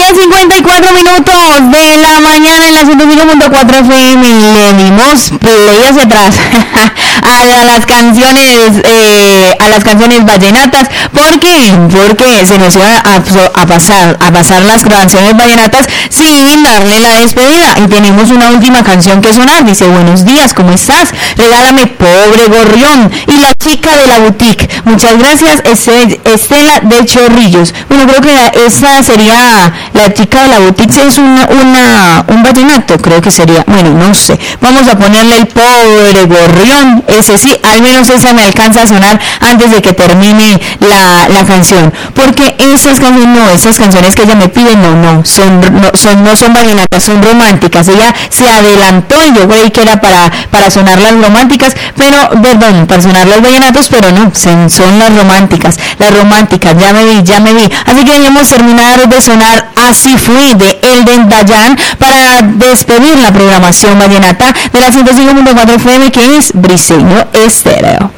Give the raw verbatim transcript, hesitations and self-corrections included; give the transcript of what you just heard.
cincuenta y cuatro minutos de la mañana en la ciento cinco punto cuatro F M. Le dimos play hacia atrás a, a las canciones eh, a las canciones vallenatas. ¿Por qué? Porque se nos iba a, a pasar a pasar las canciones vallenatas sin darle la despedida. Y tenemos una última canción que sonar. Dice: buenos días, ¿cómo estás? Regálame Pobre Gorrión y La Chica de la Boutique. Muchas gracias, Estela de Chorrillos. Bueno, creo que esa sería La Chica de la Boutique. Es una, una, un vallenato, creo que sería. Bueno, no sé. Vamos a ponerle el Pobre Gorrión. Ese sí, al menos esa me alcanza a sonar antes de que termine la, la canción. Porque esas canciones, no, esas canciones que ella me pide, no, no, son, no son, no son vallenatas, son románticas. Ella se adelantó y yo creí que era para, para sonar las románticas, pero, perdón, para sonar los vallenatos, pero no, son, son las románticas, las románticas, ya me vi, ya me vi. Así que debemos terminar de sonar Así Fui de Elden Dayan para despedir la programación vallenata de la ciento cinco punto cuatro F M, que es Briseño Estéreo.